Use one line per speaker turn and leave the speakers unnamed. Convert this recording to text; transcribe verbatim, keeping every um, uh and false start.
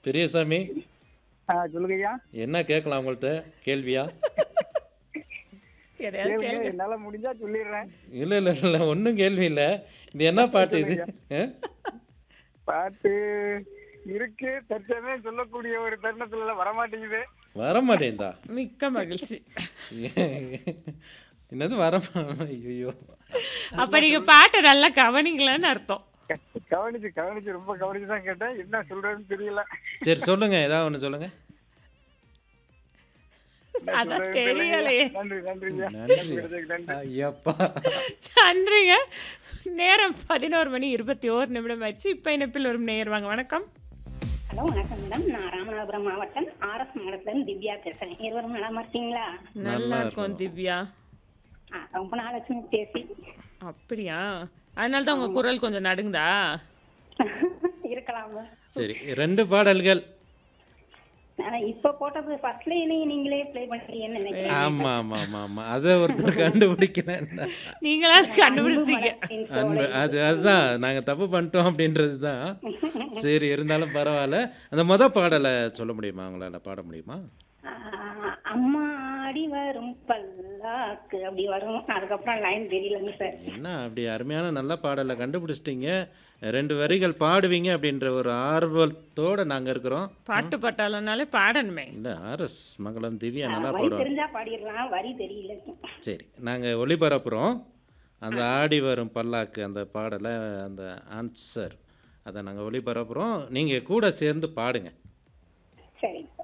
பெரியசாமி
ஆ சொல்லுங்கய்யா.
என்ன கேட்கலாம் உங்கள்கிட்ட கேள்வியா?
எதையாவது
கேளுங்க,
கேளுங்க.
என்னால முடிஞ்சா சொல்லிடுறேன்.
இல்லை இல்லை இல்லை ஒன்றும் கேள்வி இல்லை. இது என்ன பாட்டு இது? ஆ?
பாட்டு இருக்கு, தற்சமயம் சொல்லக்கூடிய ஒரு தருணத்துல வரமாட்டேங்குது.
வர மாட்டேங்குதா?
மிக்க மகிழ்ச்சி.
என்னது வர ஐயோ.
அப்ப நீங்க பாட்டை நல்லா கவனிங்களன்னு அர்த்தம்.
கவனிச்சு கவனிச்சு ரொம்ப கவனிச்சு தான் கேட்டேன். என்ன சொல்றதுன்னு தெரியல.
சரி சொல்லுங்க, ஏதாவது ஒன்று சொல்லுங்க.
என்ன
அதான்
சொல்றதுன்னு தெரியலையா?
தெரியலையே.
நன்றி நன்றிங்க.
நன்றி.
நன்றி.
ஐயப்பா.
நன்றிங்க. நேரம் பதினோரு மணி இருபத்தி ஓரு நிமிடம் ஆயிடுச்சு. இப்ப இணைப்பில் வரும் நேயர் வாங்க. வணக்கம்.
ஹலோ வணக்கம் மேடம். நான் ராமநாதபுரம் மாவட்டம் ஆர்எஸ் மாவட்டத்துலேருந்து திவ்யா பேசுறேன். இருவரும் நலமா இருக்கீங்களா?
நல்லா இருக்கும் திவ்யா.
ஆ, ரொம்ப நாளாச்சுன்னு பேசி.
அப்படியா? அதனால தான் உங்க குரல் கொஞ்சம் நடுங்குதா?
இருக்கலாமா?
சரி, ரெண்டு பாடல்கள்.
ஆனா, இப்ப போட்டது ஃபர்ஸ்ட்ல நீங்களே ப்ளே பண்ணுறீங்கன்னு நினைக்கிறேன்.
ஆமா ஆமா ஆமா ஆமா அதை ஒருத்தர் கண்டுபிடிக்கிறேன்.
நீங்களா கண்டுபிடிச்சிட்டீங்க.
அன்பு அது அதுதான் நாங்கள் தப்பு பண்ணிட்டோம் அப்படின்றது தான். சரி, இருந்தாலும் பரவாயில்ல. அந்த மொத பாடலை சொல்ல முடியுமா? உங்களால் பாட முடியுமா?
ஆ, அம்மா ஆடி வரும் பல்லாக்கு அப்படி வரும். அதுக்கப்புறம் லைன் தெரியலங்க சார்.
என்ன அப்படி அருமையான நல்ல பாடலை கண்டுபிடிச்சிட்டீங்க. ரெண்டு வரிகள் பாடுவீங்க அப்படின்ற ஒரு ஆர்வத்தோடு நாங்கள் இருக்கிறோம்.
பாட்டு பட்டாளனாலே பாடணுமே.
இல்லை, ஆர்எஸ் மங்களம் திவ்யா நல்லா
வரி
பாடுவாங்க.
தெரிஞ்சா பாடிடலாம், வரி தெரியல.
சரி, நாங்கள் ஒளிபரப்புகிறோம். அந்த ஆடி வரும் பல்லாக்கு அந்த பாடலை, அந்த ஆன்சர் அதை நாங்கள் ஒளிபரப்புகிறோம். நீங்கள் கூட சேர்ந்து பாடுங்க.
சரி.